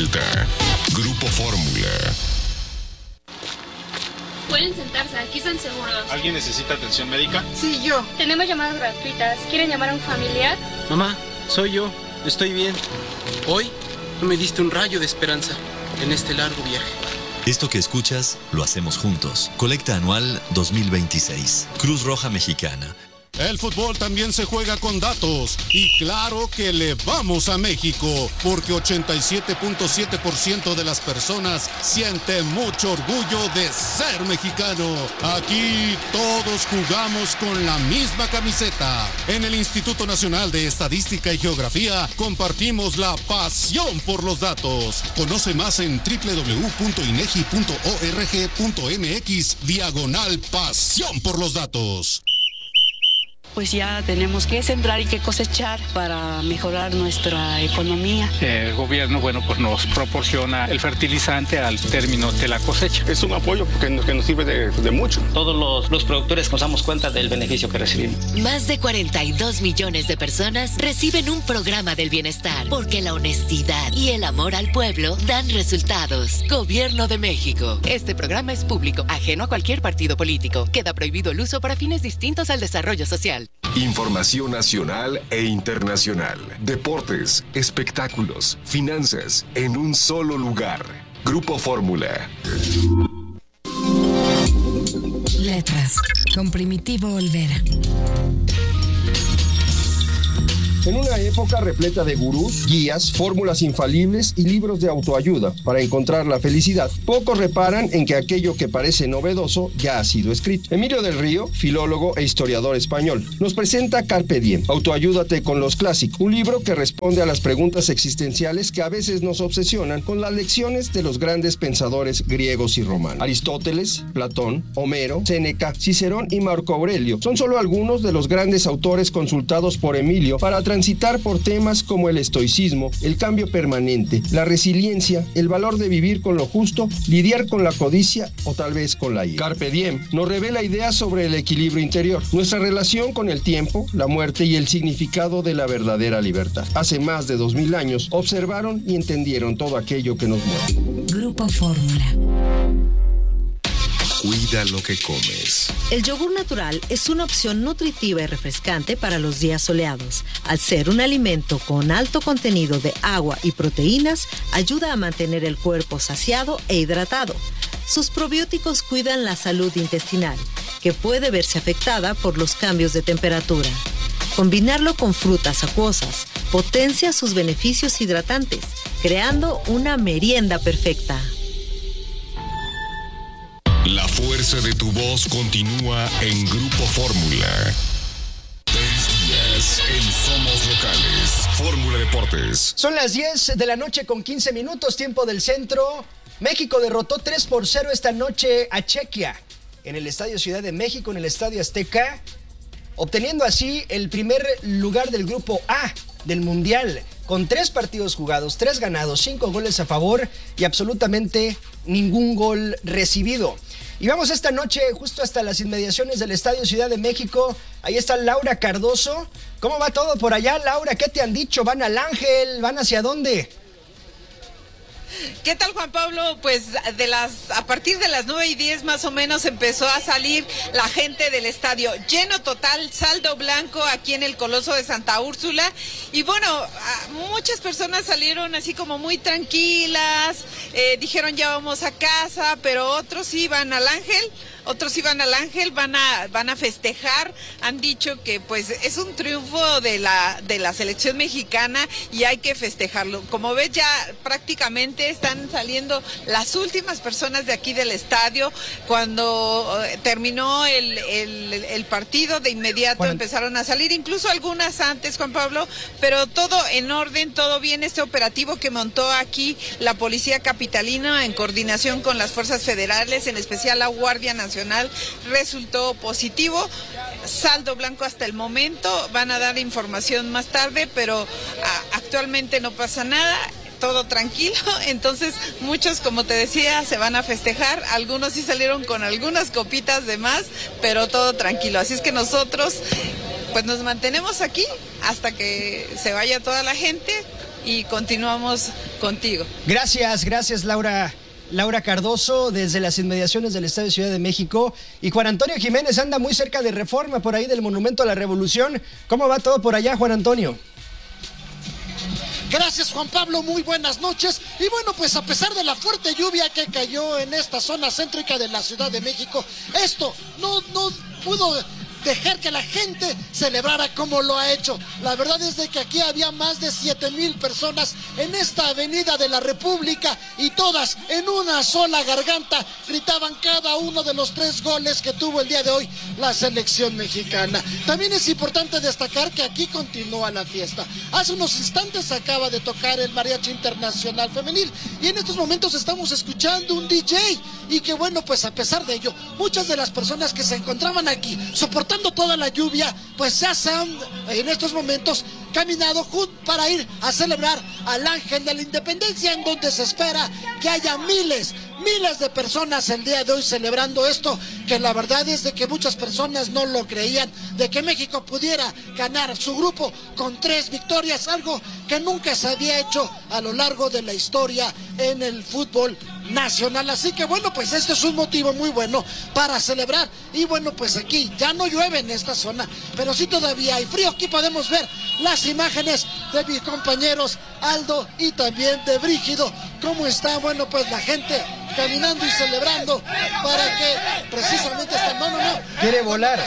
consulta. Grupo Fórmula. Pueden sentarse, aquí están seguros. ¿Alguien necesita atención médica? Sí, yo. Tenemos llamadas gratuitas. ¿Quieren llamar a un familiar? Mamá, soy yo. Estoy bien. Hoy me diste un rayo de esperanza en este largo viaje. Esto que escuchas, lo hacemos juntos. Colecta anual 2026. Cruz Roja Mexicana. El fútbol también se juega con datos y claro que le vamos a México porque 87.7% de las personas siente mucho orgullo de ser mexicano. Aquí todos jugamos con la misma camiseta. En el Instituto Nacional de Estadística y Geografía compartimos la pasión por los datos. Conoce más en www.inegi.org.mx/pasión por los datos. Pues ya tenemos que sembrar y que cosechar para mejorar nuestra economía. El gobierno, pues nos proporciona el fertilizante al término de la cosecha. Es un apoyo que nos sirve de mucho. Todos los productores nos damos cuenta del beneficio que recibimos. Más de 42 millones de personas reciben un programa del bienestar porque la honestidad y el amor al pueblo dan resultados. Gobierno de México. Este programa es público, ajeno a cualquier partido político. Queda prohibido el uso para fines distintos al desarrollo social. Información nacional e internacional. Deportes, espectáculos, finanzas, en un solo lugar. Grupo Fórmula. Letras, con Primitivo Olvera. En una época repleta de gurús, guías, fórmulas infalibles y libros de autoayuda para encontrar la felicidad, pocos reparan en que aquello que parece novedoso ya ha sido escrito. Emilio del Río, filólogo e historiador español, nos presenta Carpe Diem, Autoayúdate con los clásicos, un libro que responde a las preguntas existenciales que a veces nos obsesionan con las lecciones de los grandes pensadores griegos y romanos. Aristóteles, Platón, Homero, Séneca, Cicerón y Marco Aurelio son solo algunos de los grandes autores consultados por Emilio para transitar por temas como el estoicismo, el cambio permanente, la resiliencia, el valor de vivir con lo justo, lidiar con la codicia o tal vez con la ira. Carpe Diem nos revela ideas sobre el equilibrio interior, nuestra relación con el tiempo, la muerte y el significado de la verdadera libertad. Hace más de 2000 años observaron y entendieron todo aquello que nos mueve. Grupo Fórmula. Cuida lo que comes. El yogur natural es una opción nutritiva y refrescante para los días soleados. Al ser un alimento con alto contenido de agua y proteínas, ayuda a mantener el cuerpo saciado e hidratado. Sus probióticos cuidan la salud intestinal, que puede verse afectada por los cambios de temperatura. Combinarlo con frutas acuosas potencia sus beneficios hidratantes, creando una merienda perfecta. La fuerza de tu voz continúa en Grupo Fórmula. 3 días en Somos Locales. Fórmula Deportes. Son las 10 de la noche con 15 minutos, tiempo del centro. México derrotó 3-0 esta noche a Chequia en el Estadio Ciudad de México, en el Estadio Azteca, obteniendo así el primer lugar del Grupo A del Mundial, con 3 partidos jugados, 3 ganados, 5 goles a favor y absolutamente ningún gol recibido. Y vamos esta noche justo hasta las inmediaciones del Estadio Ciudad de México. Ahí está Laura Cardoso. ¿Cómo va todo por allá, Laura? ¿Qué te han dicho? ¿Van al Ángel? ¿Van hacia dónde? ¿Qué tal, Juan Pablo? Pues a partir de las 9:10 más o menos empezó a salir la gente del estadio. Lleno total, saldo blanco aquí en el Coloso de Santa Úrsula. Y bueno, muchas personas salieron así como muy tranquilas, dijeron ya vamos a casa, pero otros iban al Ángel. Van a festejar. Han dicho que pues es un triunfo de la selección mexicana y hay que festejarlo. Como ves, ya prácticamente están saliendo las últimas personas de aquí del estadio. Cuando terminó el partido, de inmediato empezaron a salir, incluso algunas antes, Juan Pablo, pero todo en orden, todo bien. Este operativo que montó aquí la Policía Capitalina en coordinación con las fuerzas federales, en especial la Guardia Nacional, resultó positivo. Saldo blanco hasta el momento. Van a dar información más tarde, pero actualmente no pasa nada. Todo tranquilo, entonces muchos, como te decía, se van a festejar, algunos sí salieron con algunas copitas de más, pero todo tranquilo, así es que nosotros pues nos mantenemos aquí hasta que se vaya toda la gente, y continuamos contigo. Gracias Laura Cardoso, desde las inmediaciones del Estadio Ciudad de México. Y Juan Antonio Jiménez anda muy cerca de Reforma, por ahí del Monumento a la Revolución. ¿Cómo va todo por allá, Juan Antonio? Gracias, Juan Pablo, muy buenas noches. Y bueno, pues a pesar de la fuerte lluvia que cayó en esta zona céntrica de la Ciudad de México, esto no pudo dejar que la gente celebrara como lo ha hecho. La verdad es de que aquí había más de 7,000 personas en esta avenida de la República y todas en una sola garganta gritaban cada uno de los 3 goles que tuvo el día de hoy la selección mexicana. También es importante destacar que aquí continúa la fiesta. Hace unos instantes acaba de tocar el Mariachi Internacional Femenil y en estos momentos estamos escuchando un DJ y que bueno, pues a pesar de ello, muchas de las personas que se encontraban aquí soportando toda la lluvia, pues ya se han en estos momentos caminado para ir a celebrar al Ángel de la Independencia, en donde se espera que haya miles de personas el día de hoy celebrando esto, que la verdad es de que muchas personas no lo creían, de que México pudiera ganar su grupo con 3 victorias, algo que nunca se había hecho a lo largo de la historia en el fútbol nacional. Así que bueno, pues este es un motivo muy bueno para celebrar. Y bueno, pues aquí ya no llueve en esta zona, pero sí todavía hay frío. Aquí podemos ver las imágenes de mis compañeros Aldo y también de Brígido, cómo está, bueno, pues la gente caminando y celebrando para que precisamente quiere volar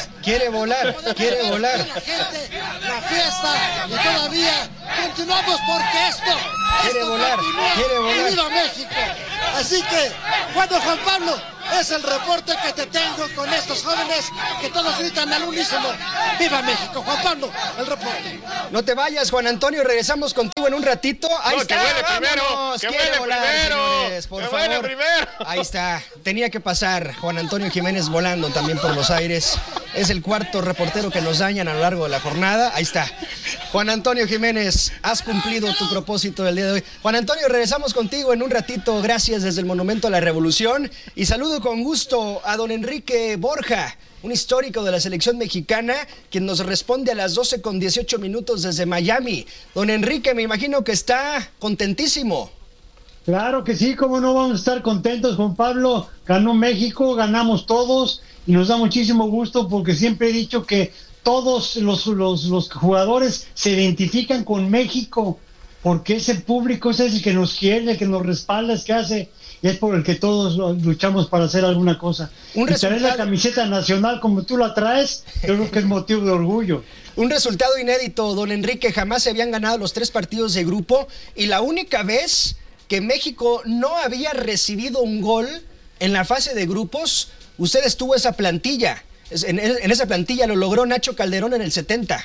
la gente, la fiesta, y todavía continuamos porque esto quiere volar. ¡Y viva México! Así que, bueno, Juan Pablo, es el reporte que te tengo con estos jóvenes que todos gritan al unísono. ¡Viva México! Juan Pablo, el reporte. No te vayas, Juan Antonio, regresamos contigo en un ratito. Ahí está, que huele vámonos. primero, Quiere volar, señores, por favor. Huele primero. Ahí está, tenía que pasar Juan Antonio Jiménez volando también por los aires. Es el 4º reportero que nos dañan a lo largo de la jornada. Ahí está. Juan Antonio Jiménez, has cumplido tu propósito del día de hoy. Juan Antonio, regresamos contigo en un ratito. Gracias desde el Monumento a la Revolución. Y saludo con gusto a don Enrique Borja, un histórico de la selección mexicana, quien nos responde a las 12:18 desde Miami. Don Enrique, me imagino que está contentísimo. Claro que sí, cómo no vamos a estar contentos, Juan Pablo. Ganó México, ganamos todos y nos da muchísimo gusto porque siempre he dicho que todos los jugadores se identifican con México porque ese público ese es el que nos quiere, el que nos respalda, es que hace, y es por el que todos luchamos para hacer alguna cosa. Y traer la camiseta nacional como tú la traes, yo creo que es motivo de orgullo. Un resultado inédito, don Enrique, jamás se habían ganado los 3 partidos de grupo y la única vez que México no había recibido un gol en la fase de grupos, usted estuvo esa plantilla. En esa plantilla lo logró Nacho Calderón en el 70.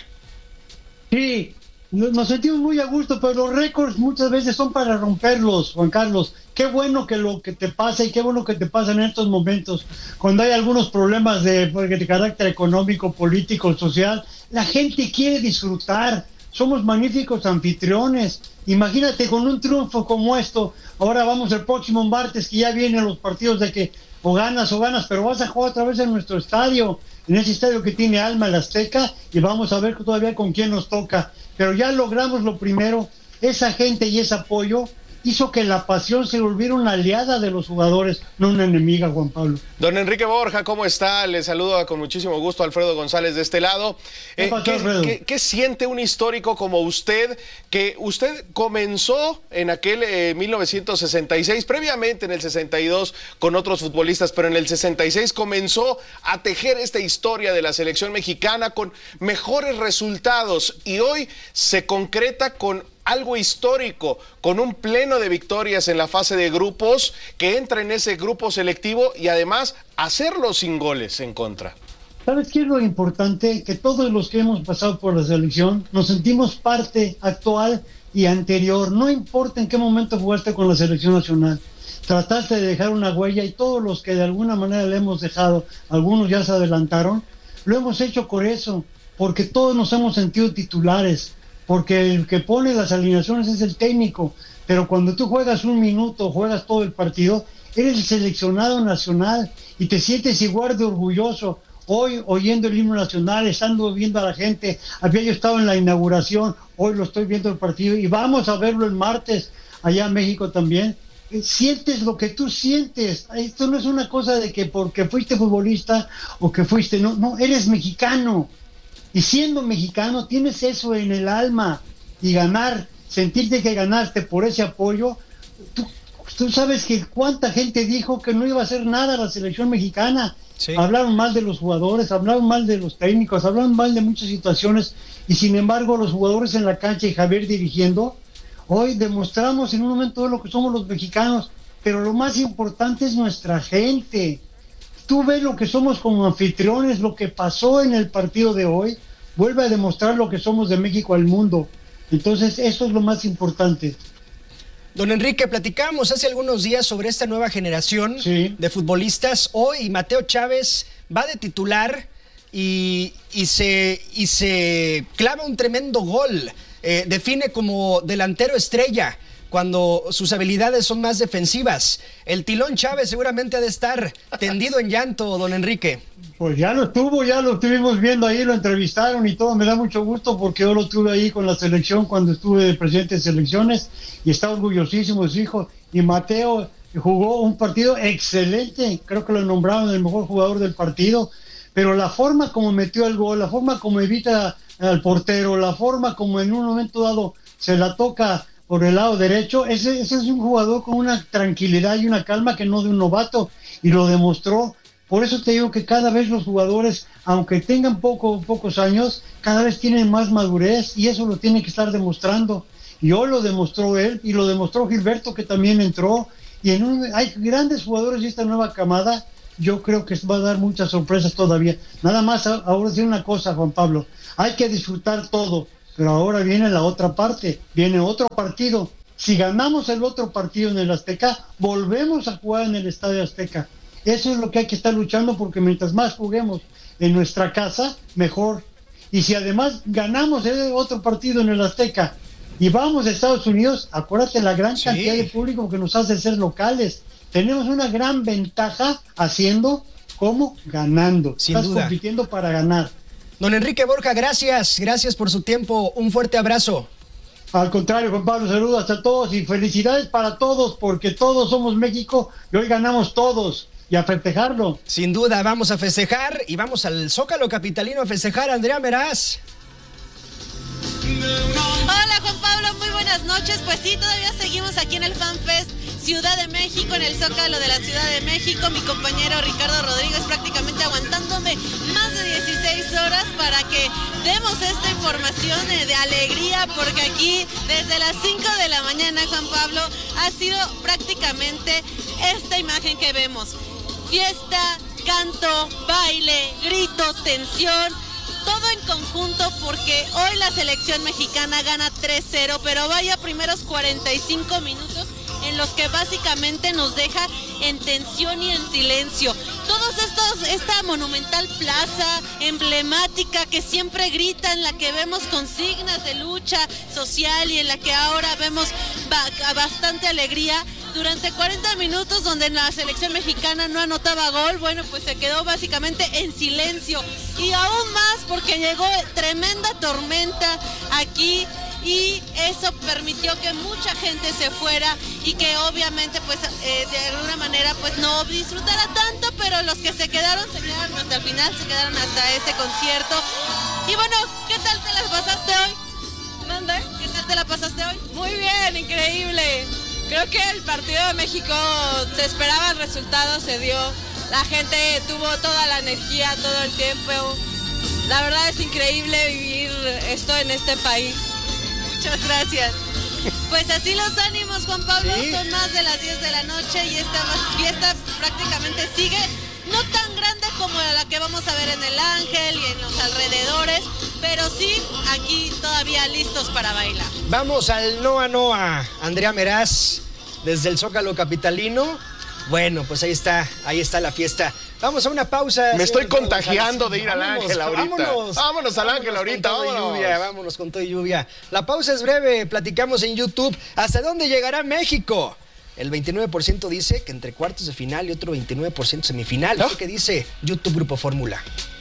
Sí, nos sentimos muy a gusto, pero los récords muchas veces son para romperlos, Juan Carlos. Qué bueno que lo que te pasa y qué bueno que te pasa en estos momentos, cuando hay algunos problemas de carácter económico, político, social, la gente quiere disfrutar. Somos magníficos anfitriones. Imagínate con un triunfo como esto. Ahora vamos el próximo martes, que ya vienen los partidos de que o ganas, pero vas a jugar otra vez en nuestro estadio, en ese estadio que tiene alma, el Azteca, y vamos a ver todavía con quién nos toca. Pero ya logramos lo primero, esa gente y ese apoyo hizo que la pasión se volviera una aliada de los jugadores, no una enemiga, Juan Pablo. Don Enrique Borja, ¿cómo está? Le saludo con muchísimo gusto a Alfredo González de este lado. ¿Qué siente un histórico como usted, que usted comenzó en aquel 1966, previamente en el 62 con otros futbolistas, pero en el 66 comenzó a tejer esta historia de la selección mexicana con mejores resultados y hoy se concreta con algo histórico, con un pleno de victorias en la fase de grupos, que entra en ese grupo selectivo y además hacerlo sin goles en contra? ¿Sabes qué es lo importante? Que todos los que hemos pasado por la selección nos sentimos parte actual y anterior. No importa en qué momento jugaste con la selección nacional, trataste de dejar una huella y todos los que de alguna manera le hemos dejado, algunos ya se adelantaron, lo hemos hecho por eso, porque todos nos hemos sentido titulares. Porque el que pone las alineaciones es el técnico, pero cuando tú juegas un minuto, juegas todo el partido, eres el seleccionado nacional y te sientes igual de orgulloso. Hoy, oyendo el himno nacional, estando viendo a la gente, había yo estado en la inauguración, hoy lo estoy viendo el partido y vamos a verlo el martes allá en México también. Sientes lo que tú sientes. Esto no es una cosa de que porque fuiste futbolista o que fuiste, no, eres mexicano. Y siendo mexicano tienes eso en el alma. Y ganar, sentirte que ganaste por ese apoyo. Tú sabes que cuánta gente dijo que no iba a hacer nada la selección mexicana. Sí. Hablaron mal de los jugadores, hablaron mal de los técnicos, hablaron mal de muchas situaciones. Y sin embargo los jugadores en la cancha y Javier dirigiendo, hoy demostramos en un momento lo que somos los mexicanos, pero lo más importante es nuestra gente. Tú ves lo que somos como anfitriones, lo que pasó en el partido de hoy, vuelve a demostrar lo que somos de México al mundo. Entonces, eso es lo más importante. Don Enrique, platicábamos hace algunos días sobre esta nueva generación de futbolistas. Hoy Mateo Chávez va de titular y se clava un tremendo gol. Define como delantero estrella cuando sus habilidades son más defensivas. El Tilón Chávez seguramente ha de estar tendido en llanto, don Enrique. Pues ya lo estuvimos viendo ahí, lo entrevistaron y todo. Me da mucho gusto porque yo lo tuve ahí con la selección cuando estuve de presidente de selecciones y está orgullosísimo de su hijo. Y Mateo jugó un partido excelente, creo que lo nombraron el mejor jugador del partido, pero la forma como metió el gol, la forma como evita al portero, la forma como en un momento dado se la toca por el lado derecho, ese es un jugador con una tranquilidad y una calma que no de un novato, y lo demostró. Por eso te digo que cada vez los jugadores, aunque tengan pocos años, cada vez tienen más madurez, y eso lo tiene que estar demostrando. Y hoy lo demostró él, y lo demostró Gilberto, que también entró, y hay grandes jugadores de esta nueva camada. Yo creo que va a dar muchas sorpresas todavía. Nada más, ahora decir una cosa, Juan Pablo, hay que disfrutar todo, pero ahora viene la otra parte, viene otro partido. Si ganamos el otro partido en el Azteca, volvemos a jugar en el Estadio Azteca. Eso es lo que hay que estar luchando, porque mientras más juguemos en nuestra casa, mejor. Y si además ganamos el otro partido en el Azteca y vamos a Estados Unidos, acuérdate la gran cantidad de público que nos hace ser locales. Tenemos una gran ventaja haciendo como ganando. Estás compitiendo para ganar. Don Enrique Borja, gracias por su tiempo, un fuerte abrazo. Al contrario, Juan Pablo, saludos a todos y felicidades para todos, porque todos somos México y hoy ganamos todos, y a festejarlo. Sin duda, vamos a festejar y vamos al Zócalo capitalino a festejar. Andrea Meraz. Hola Juan Pablo, muy buenas noches. Pues sí, todavía seguimos aquí en el FanFest Ciudad de México, en el Zócalo de la Ciudad de México. Mi compañero Ricardo Rodríguez prácticamente aguantándome más de 16 horas para que demos esta información de alegría, porque aquí desde las 5 de la mañana, Juan Pablo, ha sido prácticamente esta imagen que vemos. Fiesta, canto, baile, grito, tensión, todo en conjunto, porque hoy la selección mexicana gana 3-0, pero vaya primeros 45 minutos en los que básicamente nos deja en tensión y en silencio. Esta monumental plaza emblemática que siempre grita, en la que vemos consignas de lucha social y en la que ahora vemos bastante alegría. Durante 40 minutos donde la selección mexicana no anotaba gol, bueno, pues se quedó básicamente en silencio. Y aún más porque llegó tremenda tormenta aquí, y eso permitió que mucha gente se fuera y que obviamente pues de alguna manera pues no disfrutara tanto, pero los que se quedaron hasta el final, se quedaron hasta este concierto. Y bueno, ¿qué tal te la pasaste hoy? ¿Manda? ¿Qué tal te la pasaste hoy? Muy bien, increíble. Creo que el partido de México se esperaba el resultado, se dio. La gente tuvo toda la energía todo el tiempo. La verdad es increíble vivir esto en este país. Muchas gracias. Pues así los ánimos, Juan Pablo, son más de las 10 de la noche y esta fiesta prácticamente sigue, no tan grande como la que vamos a ver en el Ángel y en los alrededores, pero sí aquí todavía listos para bailar. Vamos al Noa Noa, Andrea Meraz, desde el Zócalo capitalino. Bueno, pues ahí está la fiesta. Vamos a una pausa. Me estoy contagiando de ir al Ángel ahorita. Vámonos al Ángel ahorita, vámonos con todo y lluvia. La pausa es breve, platicamos en YouTube. ¿Hasta dónde llegará México? El 29% dice que entre cuartos de final y otro 29% semifinal. ¿No? ¿Qué dice YouTube Grupo Fórmula?